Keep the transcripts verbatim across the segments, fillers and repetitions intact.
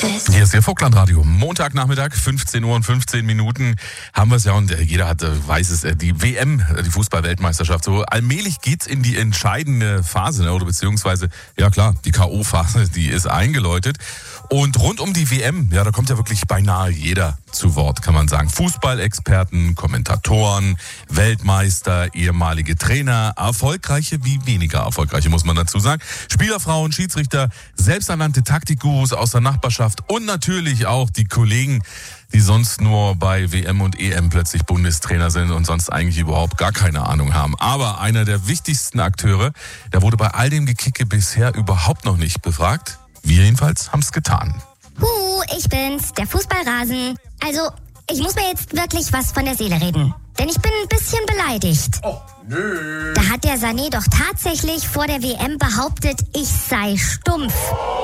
ist. Hier ist Ihr Vogtlandradio. Montagnachmittag, fünfzehn Uhr und fünfzehn Minuten haben wir es ja und jeder hat, weiß es, die W M, die Fußball-Weltmeisterschaft. So allmählich geht's in die entscheidende Phase, ne? Oder beziehungsweise, ja klar, die K O-Phase, die ist eingeläutet. Und rund um die W M, ja, da kommt ja wirklich beinahe jeder zu Wort, kann man sagen. Fußballexperten, Kommentatoren, Weltmeister, ehemalige Trainer, erfolgreiche wie weniger erfolgreiche, muss man dazu sagen. Spielerfrauen, Schiedsrichter, selbsternannte Taktikgurus aus der Nachbarschaft und natürlich auch die Kollegen, die sonst nur bei W M und E M plötzlich Bundestrainer sind und sonst eigentlich überhaupt gar keine Ahnung haben. Aber einer der wichtigsten Akteure, der wurde bei all dem Gekicke bisher überhaupt noch nicht befragt. Wir jedenfalls haben's getan. Huh, ich bin's, der Fußballrasen. Also, ich muss mir jetzt wirklich was von der Seele reden. Denn ich bin ein bisschen beleidigt. Oh, nö. Da hat der Sané doch tatsächlich vor der W M behauptet, ich sei stumpf.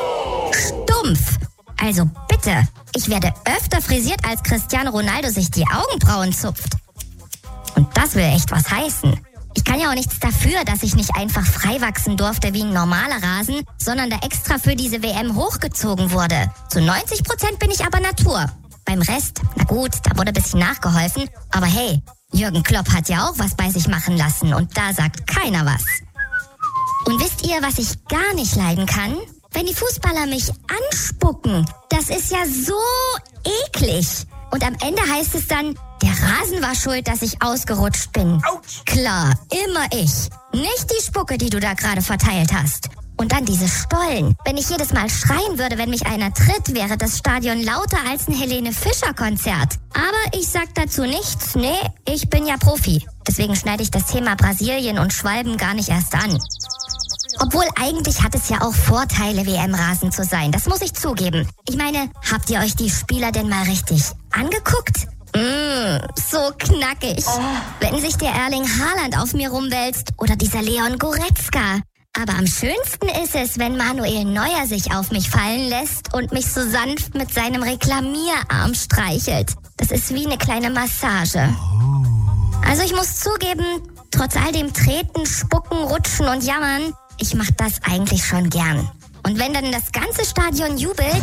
Stumpf. Also bitte, ich werde öfter frisiert, als Cristiano Ronaldo sich die Augenbrauen zupft. Und das will echt was heißen. Ich kann ja auch nichts dafür, dass ich nicht einfach frei wachsen durfte wie ein normaler Rasen, sondern da extra für diese W M hochgezogen wurde. Zu neunzig Prozent bin ich aber Natur. Beim Rest, na gut, da wurde ein bisschen nachgeholfen. Aber hey, Jürgen Klopp hat ja auch was bei sich machen lassen und da sagt keiner was. Und wisst ihr, was ich gar nicht leiden kann? Wenn die Fußballer mich anspucken. Das ist ja so eklig. Und am Ende heißt es dann, der Rasen war schuld, dass ich ausgerutscht bin. Autsch. Klar, immer ich. Nicht die Spucke, die du da gerade verteilt hast. Und dann diese Stollen. Wenn ich jedes Mal schreien würde, wenn mich einer tritt, wäre das Stadion lauter als ein Helene Fischer-Konzert. Aber ich sag dazu nichts. Nee, ich bin ja Profi. Deswegen schneide ich das Thema Brasilien und Schwalben gar nicht erst an. Obwohl eigentlich hat es ja auch Vorteile, W M-Rasen zu sein. Das muss ich zugeben. Ich meine, habt ihr euch die Spieler denn mal richtig angeguckt? Mmh, so knackig. Oh. Wenn sich der Erling Haaland auf mir rumwälzt oder dieser Leon Goretzka. Aber am schönsten ist es, wenn Manuel Neuer sich auf mich fallen lässt und mich so sanft mit seinem Reklamierarm streichelt. Das ist wie eine kleine Massage. Also ich muss zugeben, trotz all dem Treten, Spucken, Rutschen und Jammern, ich mach das eigentlich schon gern. Und wenn dann das ganze Stadion jubelt,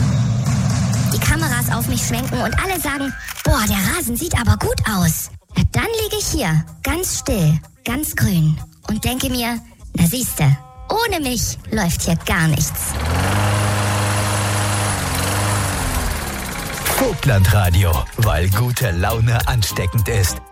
die Kameras auf mich schwenken und alle sagen, boah, der Rasen sieht aber gut aus. Ja, dann liege ich hier, ganz still, ganz grün und denke mir, na siehste, ohne mich läuft hier gar nichts. Vogtlandradio, weil gute Laune ansteckend ist.